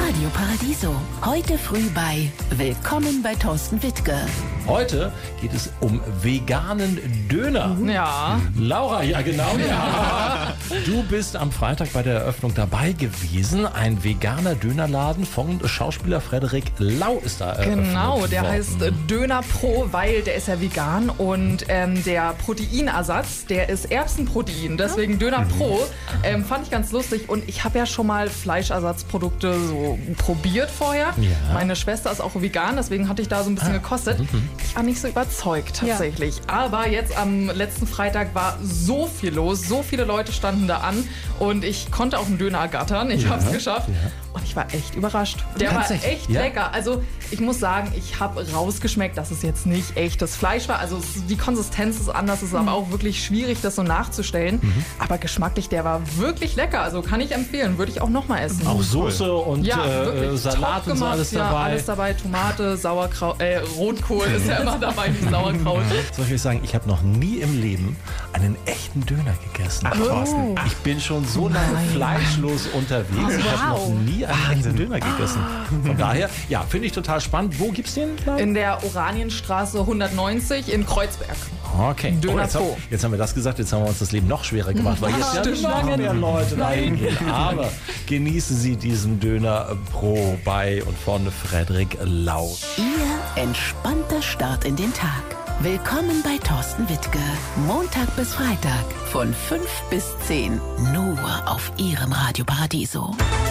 Radio Paradiso. Heute früh bei Willkommen bei Thorsten Wittke. Heute geht es um veganen Döner. Ja. Laura, ja genau. Ja. Du bist am Freitag bei der Eröffnung dabei gewesen. Ein veganer Dönerladen von Schauspieler Frederik Lau ist da eröffnet Genau, der worden. heißt Döner Pro, weil der ist ja vegan und der Proteinersatz, der ist Erbsenprotein, deswegen Döner Pro. Fand ich ganz lustig und ich habe ja schon mal Fleischersatzprodukte so probiert vorher. Ja. Meine Schwester ist auch vegan, deswegen hatte ich da so ein bisschen gekostet. Ich war nicht so überzeugt tatsächlich. Ja. Aber jetzt am letzten Freitag war so viel los, so viele Leute standen da an und ich konnte auch einen Döner ergattern. Ich habe es geschafft. Ja. Und ich war echt überrascht. Der war echt lecker. Also ich muss sagen, ich habe rausgeschmeckt, dass es jetzt nicht echtes Fleisch war. Also die Konsistenz ist anders, es ist aber auch wirklich schwierig, das so nachzustellen. Aber geschmacklich, der war wirklich lecker. Also kann ich empfehlen, würde ich auch nochmal essen. Auch Soße und Salat und so alles dabei. Ja, alles dabei. Tomate, Sauerkraut, Rotkohl ist ja immer dabei, wie Sauerkraut. Soll ich euch sagen, ich habe noch nie im Leben einen echten Döner gegessen. Ach, Thorsten. Ich bin schon so lange fleischlos unterwegs. Ich habe noch nie einen echten Döner gegessen. Von daher, ja, finde ich total spannend. Wo gibt's den? In der Oranienstraße 190 in Kreuzberg. Okay. Döner Pro. Jetzt haben wir das gesagt, jetzt haben wir uns das Leben noch schwerer gemacht, weil jetzt ja noch mehr Leute da hingehen. Aber genießen Sie diesen Döner Pro bei und von Frederik Lau. Ihr entspannter Start in den Tag. Willkommen bei Thorsten Wittke. Montag bis Freitag von 5 bis 10. Nur auf Ihrem Radio Paradiso.